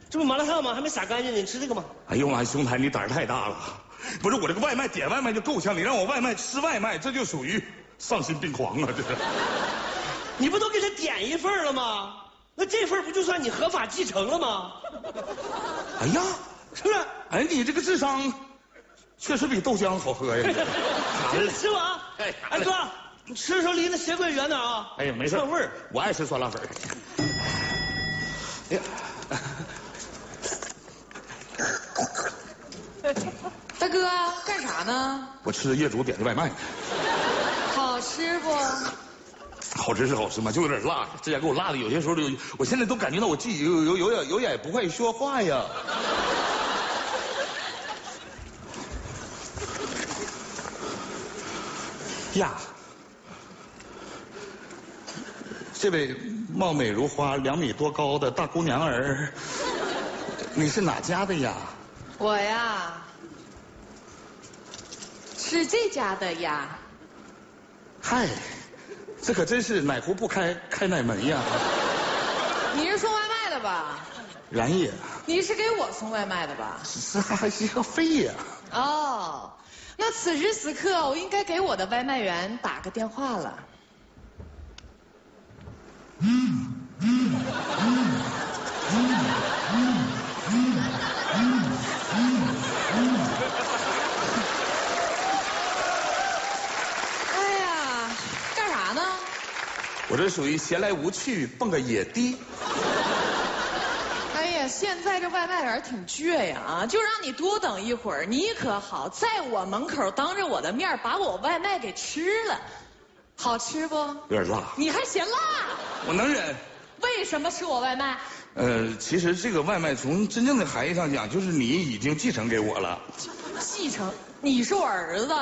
这不麻辣烫吗？还没撒干净呢，你吃这个吗？ 哎呦妈，兄台你胆儿太大了！不是我这个外卖点外卖就够呛，你让我外卖吃外卖，这就属于丧心病狂啊！这是。 你不都给他点一份了吗？那这份不就算你合法继承了吗？ 哎呀， 是不是？ 哎，你这个智商确实比豆浆好喝呀！ 吃我啊！哎哥，你吃的时候离那鞋柜远点啊！ 哎呀，没事， 串味儿。 我爱吃酸辣粉。哎呀， 大哥干啥呢？ 我吃业主点的外卖， 好吃不？ 好吃是好吃嘛，就有点辣。这家给我辣的，有些时候我现在都感觉到我自己有点不会说话呀。呀，这位貌美如花、2米多高的大姑娘儿，你是哪家的呀？ 我呀，是这家的呀。 嗨，这可真是哪壶不开开哪门呀！ 你是送外卖的吧？ 然也， 你是给我送外卖的吧？ 这还是个非呀！ 哦，那此时此刻我应该给我的外卖员打个电话了。哎呀，干啥呢？ 我这属于闲来无趣蹦个野迪。 哎呀，现在这外卖员挺倔呀啊！就让你多等一会儿，你可好，在我门口当着我的面把我外卖给吃了，好吃不？ 有点辣， 你还嫌辣？ 我能忍。 为什么是我外卖？ 其实这个外卖从真正的含义上讲，就是你已经继承给我了。 继承？你是我儿子。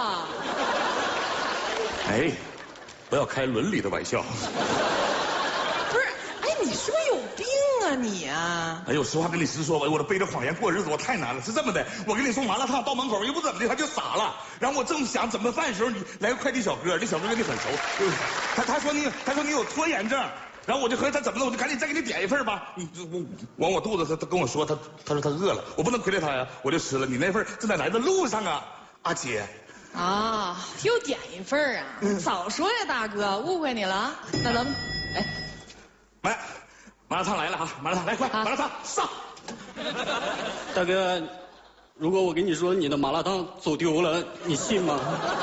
哎，不要开伦理的玩笑。 不是，哎，你是不是有病啊你啊？ 哎呦，实话跟你实说吧，我这背着谎言过日子，我太难了。是这么的，我给你送麻辣烫到门口，又不怎么的，他就傻了。然后我正想怎么办的时候，你来个快递小哥，这小哥跟你很熟，他说你有拖延症。然后我就合计他怎么了，我就赶紧再给你点一份吧。往我肚子，他跟我说，他说他饿了，我不能亏待他呀，我就吃了。你那份正在来的路上啊，阿姐。 啊，又点一份啊！早说呀，大哥，误会你了。那咱们，哎， 来，麻辣烫来了啊！麻辣烫来，快，麻辣烫上。 大哥，如果我跟你说你的麻辣烫走丢了，你信吗？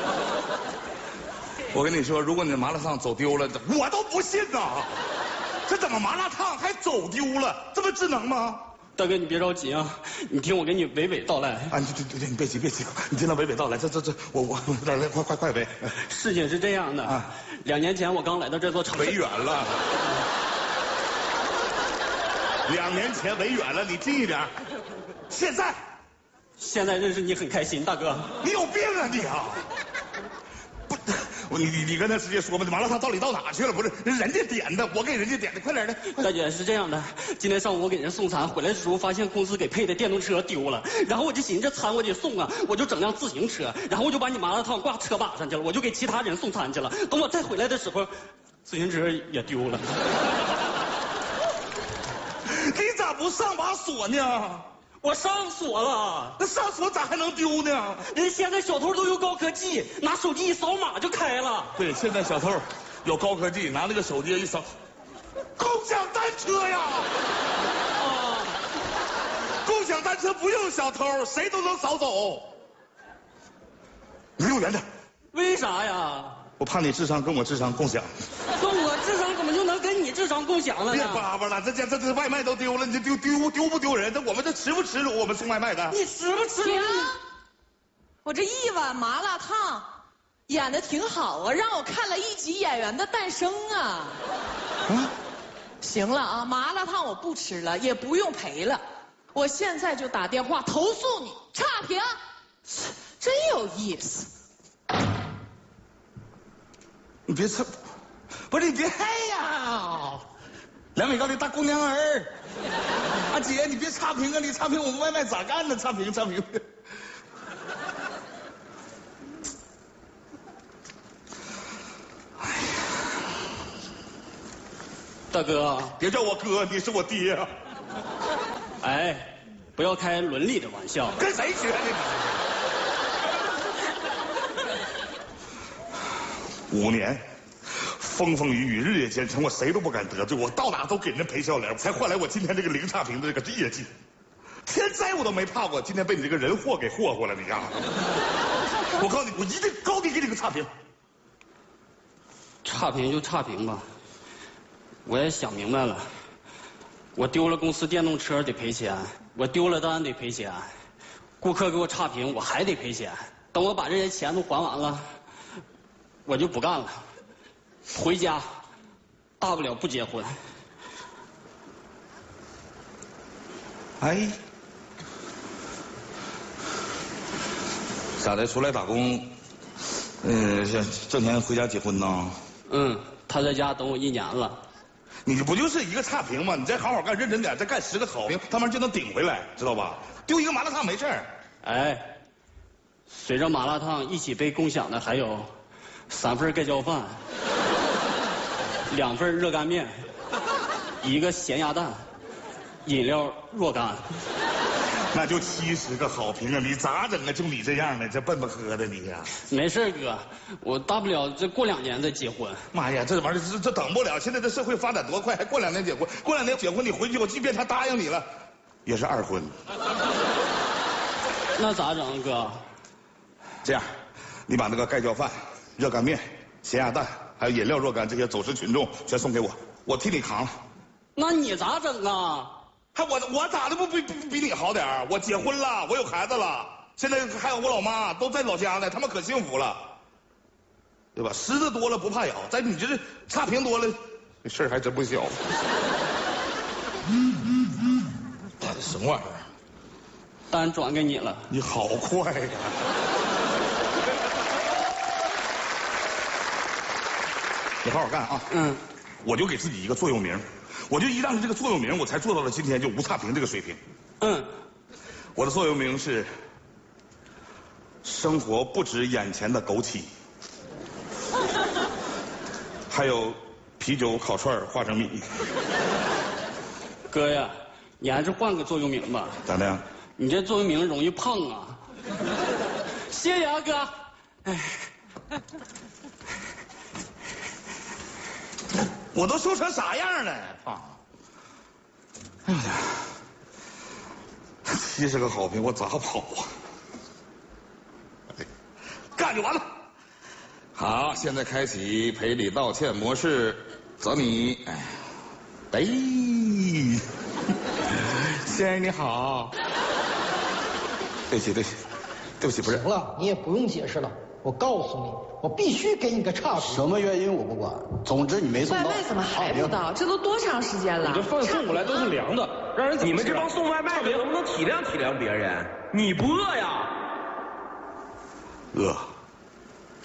我跟你说，如果你的麻辣烫走丢了，我都不信呐！这怎么麻辣烫还走丢了？这不智能吗？ 大哥，你别着急啊，你听我给你娓娓道来。 啊，对，你别急，你听他娓娓道来。我来，快娓。 事情是这样的啊，2年前我刚来到这座城市， 娓远了。2年前娓远了，你近一点。现在认识你很开心，大哥。 你有病啊你啊！不，你跟他直接说吧，这麻辣烫到底到哪去了？不是人家点的，我给人家点的，快点的。 大姐是这样的，今天上午我给人送餐，回来的时候发现公司给配的电动车丢了，然后我就寻思这餐我得送啊，我就整辆自行车，然后我就把你麻辣烫挂车把上去了，我就给其他人送餐去了。等我再回来的时候，自行车也丢了。 你咋不上把锁呢？ 我上锁了， 那上锁咋还能丢呢？ 人现在小偷都有高科技，拿手机一扫码就开了。 对，现在小偷有高科技，拿那个手机一扫，共享单车呀！共享单车不用小偷，谁都能扫走。你离我远点。 为啥呀？ 我怕你智商跟我智商共享。 跟我智商怎么就能跟你智商共享了呢？ 别叭叭了，这外卖都丢了，你丢不丢人？那我们这耻不耻辱？我们送外卖的， 你耻不耻辱？ 我这一碗麻辣烫演的挺好啊，让我看了1集《演员的诞生》啊。行了啊，麻辣烫我不吃了，也不用赔了，我现在就打电话投诉你，差评，真有意思。 你别吃，不是你别嗨呀！2米高的大姑娘儿，阿姐，你别差评啊！你差评我们外卖咋干呢？差评。哎呀， 大哥， 别叫我哥，你是我爹啊！ 哎， 不要开伦理的玩笑。 跟谁学的你？5年，风风雨雨，日夜兼程，我谁都不敢得罪，我到哪都给人赔笑脸，才换来我今天这个零差评的这个业绩。天灾我都没怕过，今天被你这个人祸给霍霍了，你呀！我告诉你，我一定高低给你个差评。 差评就差评吧，我也想明白了，我丢了公司电动车得赔钱，我丢了单得赔钱，顾客给我差评我还得赔钱。等我把这些钱都还完了，我就不干了，回家，大不了不结婚。 哎，咋的？出来打工，挣钱回家结婚呢？ 他在家等我1年了。 你不就是一个差评吗？你再好好干，认真点，再干10个好评，他们就能顶回来，知道吧？丢一个麻辣烫没事儿。 哎，随着麻辣烫一起被共享的还有3份盖浇饭，2份热干面，1个咸鸭蛋，饮料若干。 那就70个好评啊！你咋整啊？就你这样的，这笨不喝的你呀！ 没事哥，我大不了这过2年再结婚。 妈呀，这玩意儿这等不了！现在这社会发展多快，还过2年结婚？过2年结婚你回去，我即便他答应你了，也是2婚。 那咋整哥？ 这样，你把那个盖浇饭、热干面、咸鸭蛋还有饮料若干这些走失群众全送给我，我替你扛了。 那你咋整啊？ 还我咋的不比你好点儿？我结婚了，我有孩子了，现在还有我老妈都在老家呢，他们可幸福了，对吧？虱子多了不怕咬，在你这差评多了，这事儿还真不小。什么玩意儿？ 单转给你了。 你好快呀！你好好干啊！我就给自己一个座右铭。我就依仗着这个座右铭，我才做到了今天就无差评这个水平。我的座右铭是：生活不止眼前的枸杞，还有啤酒、烤串、花生米。 哥呀，你还是换个座右铭吧。 咋的？ 你这座右铭容易胖啊。谢谢啊哥。哎， 我都瘦成啥样了？哎呀，70个好评，我咋跑啊？干就完了。好，现在开启赔礼道歉模式，走你。哎，先生你好。对不起，不是。 行了，你也不用解释了。我告诉你，我必须给你个差评。 什么原因我不管，总之你没送到。 外卖怎么还不到？这都多长时间了？ 你这饭送过来都是凉的，让人怎么吃？你们这帮送外卖的能不能体谅体谅别人？你不饿呀？ 饿。